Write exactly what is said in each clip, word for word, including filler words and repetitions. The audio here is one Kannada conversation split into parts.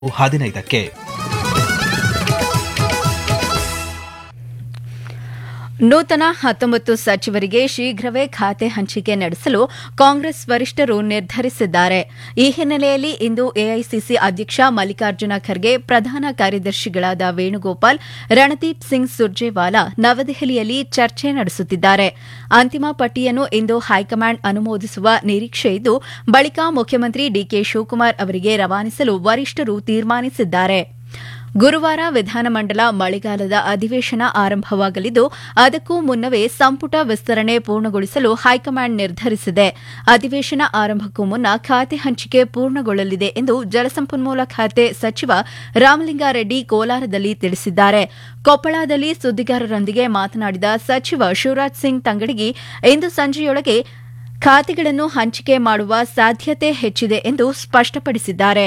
ಹದಿನೈದಕ್ಕೆ ನೂತನ ಹತ್ತೊಂಬತ್ತು ಸಚಿವರಿಗೆ ಶೀಘ್ರವೇ ಖಾತೆ ಹಂಚಿಕೆ ನಡೆಸಲು ಕಾಂಗ್ರೆಸ್ ವರಿಷ್ಠರು ನಿರ್ಧರಿಸಿದ್ದಾರೆ. ಈ ಹಿನ್ನೆಲೆಯಲ್ಲಿ ಇಂದು ಎಐಸಿಸಿ ಅಧ್ಯಕ್ಷ ಮಲ್ಲಿಕಾರ್ಜುನ ಖರ್ಗೆ, ಪ್ರಧಾನ ಕಾರ್ಯದರ್ಶಿಗಳಾದ ವೇಣುಗೋಪಾಲ್, ರಣದೀಪ್ ಸಿಂಗ್ ಸುರ್ಜೇವಾಲಾ ನವದೆಹಲಿಯಲ್ಲಿ ಚರ್ಚೆ ನಡೆಸುತ್ತಿದ್ದಾರೆ. ಅಂತಿಮ ಪಟ್ಟಿಯನ್ನು ಇಂದು ಹೈಕಮಾಂಡ್ ಅನುಮೋದಿಸುವ ನಿರೀಕ್ಷೆ ಇದ್ದು, ಬಳಿಕ ಮುಖ್ಯಮಂತ್ರಿ ಡಿಕೆ ಶಿವಕುಮಾರ್ ಅವರಿಗೆ ರವಾನಿಸಲು ವರಿಷ್ಠರು ತೀರ್ಮಾನಿಸಿದ್ದಾರೆ. ಗುರುವಾರ ವಿಧಾನಮಂಡಲ ಮಳೆಗಾಲದ ಅಧಿವೇಶನ ಆರಂಭವಾಗಲಿದ್ದು, ಅದಕ್ಕೂ ಮುನ್ನವೇ ಸಂಪುಟ ವಿಸ್ತರಣೆ ಪೂರ್ಣಗೊಳಿಸಲು ಹೈಕಮಾಂಡ್ ನಿರ್ಧರಿಸಿದೆ. ಅಧಿವೇಶನ ಆರಂಭಕ್ಕೂ ಮುನ್ನ ಖಾತೆ ಹಂಚಿಕೆ ಪೂರ್ಣಗೊಳ್ಳಲಿದೆ ಎಂದು ಜಲಸಂಪನ್ಮೂಲ ಖಾತೆ ಸಚಿವ ರಾಮಲಿಂಗಾರೆಡ್ಡಿ ಕೋಲಾರದಲ್ಲಿ ತಿಳಿಸಿದ್ದಾರೆ. ಕೊಪ್ಪಳದಲ್ಲಿ ಸುದ್ದಿಗಾರರೊಂದಿಗೆ ಮಾತನಾಡಿದ ಸಚಿವ ಶಿವರಾಜ್ ಸಿಂಗ್ ತಂಗಡಗಿ, ಇಂದು ಸಂಜೆಯೊಳಗೆ ಖಾತೆಗಳನ್ನು ಹಂಚಿಕೆ ಮಾಡುವ ಸಾಧ್ಯತೆ ಹೆಚ್ಚಿದೆ ಎಂದು ಸ್ಪಷ್ಟಪಡಿಸಿದ್ದಾರೆ.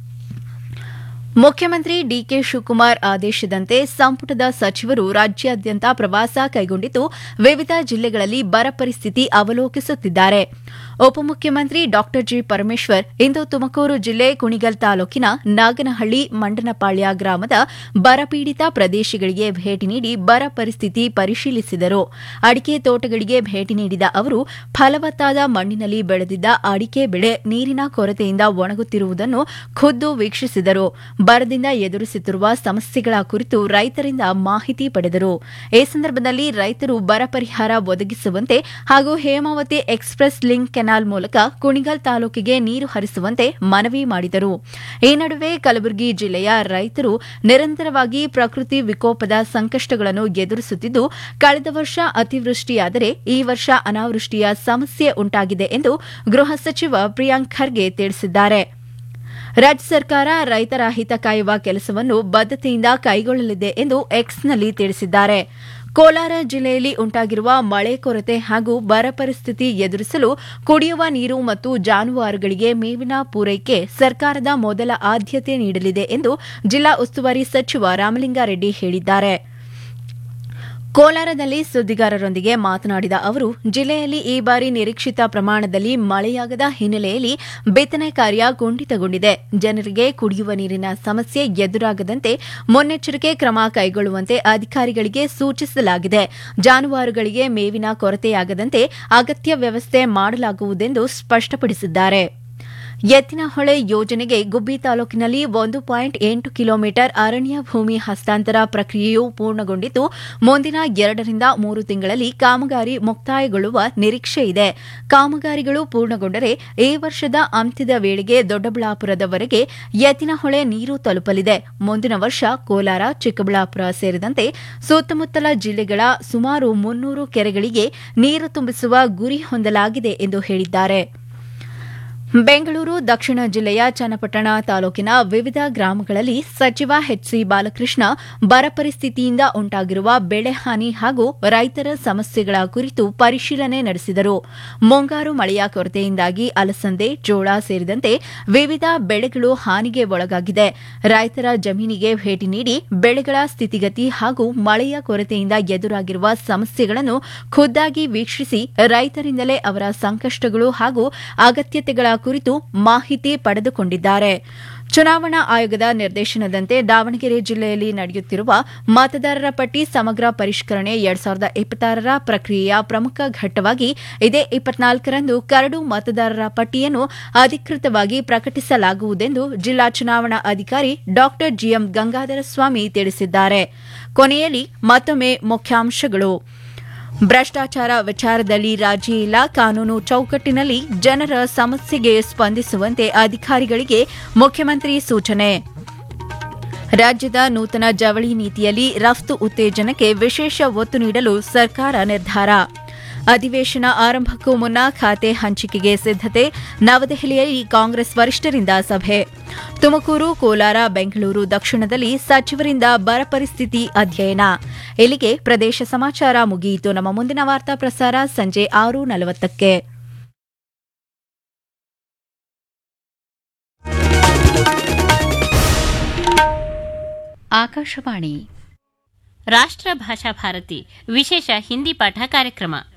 ಮುಖ್ಯಮಂತ್ರಿ ಡಿಕೆ ಶಿವಕುಮಾರ್ ಆದೇಶದಂತೆ ಸಂಪುಟದ ಸಚಿವರು ರಾಜ್ಯಾದ್ಯಂತ ಪ್ರವಾಸ ಕೈಗೊಂಡಿದ್ದು, ವಿವಿಧ ಜಿಲ್ಲೆಗಳಲ್ಲಿ ಬರ ಪರಿಸ್ಥಿತಿ ಅವಲೋಕಿಸುತ್ತಿದ್ದಾರೆ. ಉಪಮುಖ್ಯಮಂತ್ರಿ ಡಾ ಜಿ ಪರಮೇಶ್ವರ್ ಇಂದು ತುಮಕೂರು ಜಿಲ್ಲೆ ಕುಣಿಗಲ್ ತಾಲೂಕಿನ ನಾಗನಹಳ್ಳಿ ಮಂಡನಪಾಳ್ಯ ಗ್ರಾಮದ ಬರಪೀಡಿತ ಪ್ರದೇಶಗಳಿಗೆ ಭೇಟಿ ನೀಡಿ ಬರ ಪರಿಸ್ಥಿತಿ ಪರಿಶೀಲಿಸಿದರು. ಅಡಿಕೆ ತೋಟಗಳಿಗೆ ಭೇಟಿ ನೀಡಿದ ಅವರು ಫಲವತ್ತಾದ ಮಣ್ಣಿನಲ್ಲಿ ಬೆಳೆದಿದ್ದ ಅಡಿಕೆ ಬೆಳೆ ನೀರಿನ ಕೊರತೆಯಿಂದ ಒಣಗುತ್ತಿರುವುದನ್ನು ಖುದ್ದು ವೀಕ್ಷಿಸಿದರು. ಬರದಿಂದ ಎದುರಿಸುತ್ತಿರುವ ಸಮಸ್ಯೆಗಳ ಕುರಿತು ರೈತರಿಂದ ಮಾಹಿತಿ ಪಡೆದರು. ಈ ಸಂದರ್ಭದಲ್ಲಿ ರೈತರು ಬರ ಪರಿಹಾರ ಒದಗಿಸುವಂತೆ ಹಾಗೂ ಹೇಮಾವತಿ ಎಕ್ಸ್ಪ್ರೆಸ್ ಲಿಂಕ್ ಕೆನಾಲ್ ಮೂಲಕ ಕುಣಿಗಲ್ ತಾಲೂಕಿಗೆ ನೀರು ಹರಿಸುವಂತೆ ಮನವಿ ಮಾಡಿದರು. ಈ ನಡುವೆ ಕಲಬುರಗಿ ಜಿಲ್ಲೆಯ ರೈತರು ನಿರಂತರವಾಗಿ ಪ್ರಕೃತಿ ವಿಕೋಪದ ಸಂಕಷ್ಟಗಳನ್ನು ಎದುರಿಸುತ್ತಿದ್ದು, ಕಳೆದ ವರ್ಷ ಅತಿವೃಷ್ಟಿಯಾದರೆ ಈ ವರ್ಷ ಅನಾವೃಷ್ಟಿಯ ಸಮಸ್ಯೆ ಉಂಟಾಗಿದೆ ಎಂದು ಗೃಹ ಸಚಿವ ಪ್ರಿಯಾಂಕ್ ಖರ್ಗೆ ತಿಳಿಸಿದ್ದಾರೆ. ರಾಜ್ಯ ಸರ್ಕಾರ ರೈತರ ಹಿತ ಕಾಯುವ ಕೆಲಸವನ್ನು ಬದ್ಧತೆಯಿಂದ ಕೈಗೊಳ್ಳಲಿದೆ ಎಂದು ಎಕ್ಸ್ನಲ್ಲಿ ತಿಳಿಸಿದ್ದಾರೆ. ಕೋಲಾರ ಜಿಲ್ಲೆಯಲ್ಲಿ ಉಂಟಾಗಿರುವ ಮಳೆ ಕೊರತೆ ಹಾಗೂ ಬರ ಪರಿಸ್ಥಿತಿ ಎದುರಿಸಲು ಕುಡಿಯುವ ನೀರು ಮತ್ತು ಜಾನುವಾರುಗಳಿಗೆ ಮೇವಿನ ಪೂರೈಕೆ ಸರ್ಕಾರದ ಮೊದಲ ಆದ್ಯತೆ ನೀಡಲಿದೆ ಎಂದು ಜಿಲ್ಲಾ ಉಸ್ತುವಾರಿ ಸಚಿವ ರಾಮಲಿಂಗಾರೆಡ್ಡಿ ಹೇಳಿದ್ದಾರೆ. ಕೋಲಾರದಲ್ಲಿ ಸುದ್ದಿಗಾರರೊಂದಿಗೆ ಮಾತನಾಡಿದ ಅವರು, ಜಿಲ್ಲೆಯಲ್ಲಿ ಈ ಬಾರಿ ನಿರೀಕ್ಷಿತ ಪ್ರಮಾಣದಲ್ಲಿ ಮಳೆಯಾಗದ ಹಿನ್ನೆಲೆಯಲ್ಲಿ ಬಿತ್ತನೆ ಕಾರ್ಯ ಕುಂಠಿತಗೊಂಡಿದೆ. ಜನರಿಗೆ ಕುಡಿಯುವ ನೀರಿನ ಸಮಸ್ಯೆ ಎದುರಾಗದಂತೆ ಮುನ್ನೆಚ್ಚರಿಕೆ ಕ್ರಮ ಕೈಗೊಳ್ಳುವಂತೆ ಅಧಿಕಾರಿಗಳಿಗೆ ಸೂಚಿಸಲಾಗಿದೆ. ಜಾನುವಾರುಗಳಿಗೆ ಮೇವಿನ ಕೊರತೆಯಾಗದಂತೆ ಅಗತ್ಯ ವ್ಯವಸ್ಥೆ ಮಾಡಲಾಗುವುದೆಂದು ಸ್ಪಷ್ಟಪಡಿಸಿದ್ದಾರೆ. ಎತ್ತಿನಹೊಳೆ ಯೋಜನೆಗೆ ಗುಬ್ಬಿ ತಾಲೂಕಿನಲ್ಲಿ ಒಂದು ಪಾಯಿಂಟ್ ಎಂಟು ಕಿಲೋಮೀಟರ್ ಅರಣ್ಯ ಭೂಮಿ ಹಸ್ತಾಂತರ ಪ್ರಕ್ರಿಯೆಯು ಪೂರ್ಣಗೊಂಡಿದ್ದು, ಮುಂದಿನ ಎರಡರಿಂದ ಮೂರು ತಿಂಗಳಲ್ಲಿ ಕಾಮಗಾರಿ ಮುಕ್ತಾಯಗೊಳ್ಳುವ ನಿರೀಕ್ಷೆ ಇದೆ. ಕಾಮಗಾರಿಗಳು ಪೂರ್ಣಗೊಂಡರೆ ಈ ವರ್ಷದ ಅಂತ್ಯದ ವೇಳೆಗೆ ದೊಡ್ಡಬಳ್ಳಾಪುರದವರೆಗೆ ಎತ್ತಿನಹೊಳೆ ನೀರು ತಲುಪಲಿದೆ. ಮುಂದಿನ ವರ್ಷ ಕೋಲಾರ, ಚಿಕ್ಕಬಳ್ಳಾಪುರ ಸೇರಿದಂತೆ ಸುತ್ತಮುತ್ತಲ ಜಿಲ್ಲೆಗಳ ಸುಮಾರು ಮುನ್ನೂರು ಕೆರೆಗಳಿಗೆ ನೀರು ತುಂಬಿಸುವ ಗುರಿ ಹೊಂದಲಾಗಿದೆ ಎಂದು ಹೇಳಿದ್ದಾರೆ. ಬೆಂಗಳೂರು ದಕ್ಷಿಣ ಜಿಲ್ಲೆಯ ಚನ್ನಪಟ್ಟಣ ತಾಲೂಕಿನ ವಿವಿಧ ಗ್ರಾಮಗಳಲ್ಲಿ ಸಚಿವ ಎಚ್ ಸಿ ಬಾಲಕೃಷ್ಣ ಬರ ಪರಿಸ್ಥಿತಿಯಿಂದ ಉಂಟಾಗಿರುವ ಬೆಳೆ ಹಾನಿ ಹಾಗೂ ರೈತರ ಸಮಸ್ಯೆಗಳ ಕುರಿತು ಪರಿಶೀಲನೆ ನಡೆಸಿದರು. ಮುಂಗಾರು ಮಳೆಯ ಕೊರತೆಯಿಂದಾಗಿ ಅಲಸಂದೆ, ಜೋಳ ಸೇರಿದಂತೆ ವಿವಿಧ ಬೆಳೆಗಳು ಹಾನಿಗೆ ಒಳಗಾಗಿದೆ. ರೈತರ ಜಮೀನಿಗೆ ಭೇಟಿ ನೀಡಿ ಬೆಳೆಗಳ ಸ್ಥಿತಿಗತಿ ಹಾಗೂ ಮಳೆಯ ಕೊರತೆಯಿಂದ ಎದುರಾಗಿರುವ ಸಮಸ್ಯೆಗಳನ್ನು ಖುದ್ದಾಗಿ ವೀಕ್ಷಿಸಿ ರೈತರಿಂದಲೇ ಅವರ ಸಂಕಷ್ಟಗಳು ಹಾಗೂ ಅಗತ್ಯತೆಗಳ ಕುರಿತು ಮಾಹಿತಿ ಪಡೆದುಕೊಂಡಿದ್ದಾರೆ. ಚುನಾವಣಾ ಆಯೋಗದ ನಿರ್ದೇಶನದಂತೆ ದಾವಣಗೆರೆ ಜಿಲ್ಲೆಯಲ್ಲಿ ನಡೆಯುತ್ತಿರುವ ಮತದಾರರ ಪಟ್ಟಿ ಸಮಗ್ರ ಪರಿಷ್ಕರಣೆ ಎರಡ್ ಸಾವಿರದ ಇಪ್ಪತ್ತಾರರ ಪ್ರಕ್ರಿಯೆಯ ಪ್ರಮುಖ ಘಟ್ಟವಾಗಿ ಇದೇ ಇಪ್ಪತ್ನಾಲ್ಕರಂದು ಕರಡು ಮತದಾರರ ಪಟ್ಟಿಯನ್ನು ಅಧಿಕೃತವಾಗಿ ಪ್ರಕಟಿಸಲಾಗುವುದೆಂದು ಜಿಲ್ಲಾ ಚುನಾವಣಾ ಅಧಿಕಾರಿ ಡಾ ಜಿಎಂ ಗಂಗಾಧರ ಸ್ವಾಮಿ ತಿಳಿಸಿದ್ದಾರೆ. ಕೊನೆಯಲ್ಲಿ ಮತ್ತೊಮ್ಮೆ ಮುಖ್ಯಾಂಶಗಳು. ಭ್ರಷ್ಟಾಚಾರ ವಿಚಾರದಲ್ಲಿ ರಾಜಿ ಇಲ್ಲ, ಕಾನೂನು ಚೌಕಟ್ಟಿನಲ್ಲಿ ಜನರ ಸಮಸ್ಯೆಗೆ ಸ್ಪಂದಿಸುವಂತೆ ಅಧಿಕಾರಿಗಳಿಗೆ ಮುಖ್ಯಮಂತ್ರಿ ಸೂಚನೆ. ರಾಜ್ಯದ ನೂತನ ಜವಳಿ ನೀತಿಯಲ್ಲಿ ರಫ್ತು ಉತ್ತೇಜನಕ್ಕೆ ವಿಶೇಷ ಒತ್ತು ನೀಡಲು ಸರ್ಕಾರ ನಿರ್ಧಾರ. ಅಧಿವೇಶನ ಆರಂಭಕ್ಕೂ ಮುನ್ನ ಖಾತೆ ಹಂಚಿಕೆಗೆ ಸಿದ್ದತೆ, ನವದೆಹಲಿಯಲ್ಲಿ ಕಾಂಗ್ರೆಸ್ ವರಿಷ್ಠರಿಂದ ಸಭೆ. ತುಮಕೂರು, ಕೋಲಾರ, ಬೆಂಗಳೂರು ದಕ್ಷಿಣದಲ್ಲಿ ಸಚಿವರಿಂದ ಬರ ಪರಿಸ್ಥಿತಿ ಅಧ್ಯಯನ. ಇಲ್ಲಿಗೆ ಪ್ರದೇಶ ಸಮಾಚಾರ ಮುಗಿಯಿತು. ನಮ್ಮ ಮುಂದಿನ ವಾರ್ತಾ ಪ್ರಸಾರ ಸಂಜೆ ಆರು ನಲವತ್ತಕ್ಕೆ. ಆಕಾಶವಾಣಿ ರಾಷ್ಟ್ರ ಭಾಷಾ ಭಾರತಿ ವಿಶೇಷ ಹಿಂದಿ ಪಾಠ ಕಾರ್ಯಕ್ರಮ